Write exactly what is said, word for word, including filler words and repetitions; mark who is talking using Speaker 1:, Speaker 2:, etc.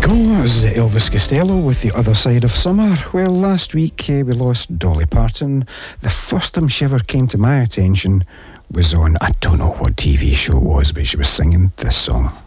Speaker 1: go, that was Elvis Costello with The Other Side of Summer. Well, last week uh, we lost Dolly Parton. The first time she ever came to my attention was on, I don't know what T V show it was, but she was singing this song.